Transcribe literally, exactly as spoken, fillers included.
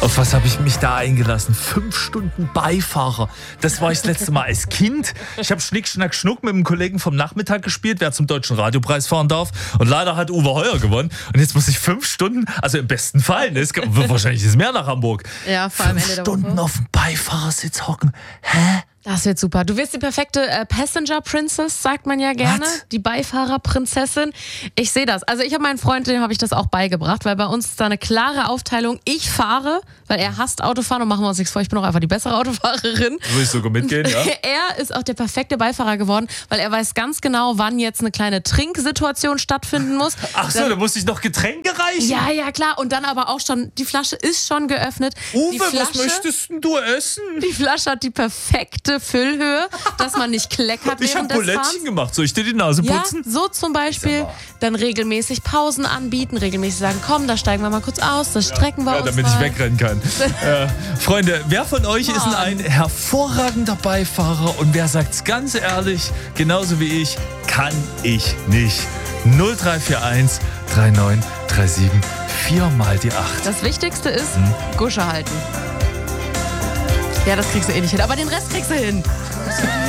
Auf was habe ich mich da eingelassen? Fünf Stunden Beifahrer. Das war ich das letzte Mal als Kind. Ich habe Schnick, Schnack, Schnuck mit einem Kollegen vom Nachmittag gespielt, wer zum Deutschen Radiopreis fahren darf. Und leider hat Uwe Heuer gewonnen. Und jetzt muss ich fünf Stunden, also im besten Fall, ne, es gibt, wahrscheinlich ist es mehr nach Hamburg. Ja, vor allem Fünf Ende der Stunden Woche. auf dem Beifahrersitz hocken. Hä? Das wird super. Du wirst die perfekte äh, Passenger Princess, sagt man ja gerne. Was? Die Beifahrerprinzessin. Ich sehe das. Also ich habe meinen Freund, dem habe ich das auch beigebracht, weil bei uns ist da eine klare Aufteilung. Ich fahre, weil er hasst Autofahren und machen wir uns nichts vor, ich bin auch einfach die bessere Autofahrerin. Würde ich sogar mitgehen, ja? Er ist auch der perfekte Beifahrer geworden, weil er weiß ganz genau, wann jetzt eine kleine Trinksituation stattfinden muss. Ach so, Dann, da muss ich noch Getränke reichen? ja, ja, klar. Und dann aber auch schon, die Flasche ist schon geöffnet. die Uwe, Flasche, was möchtest denn du essen? Die Flasche hat die perfekte Füllhöhe, dass man nicht kleckert Ich habe während des Bulettchen Fahrens. gemacht. Soll ich dir die Nase Ja, putzen? so zum Beispiel. Dann regelmäßig Pausen anbieten, regelmäßig sagen, komm, da steigen wir mal kurz aus, das strecken wir Ja, uns damit mal. ich wegrennen kann. äh, Freunde, wer von euch ist denn ein hervorragender Beifahrer und wer sagt's ganz ehrlich, genauso wie ich, kann ich nicht. null drei vier eins drei neun drei sieben vier mal die acht. Das Wichtigste ist, Hm? Gusche halten. Ja, das kriegst du eh nicht hin, aber den Rest kriegst du hin.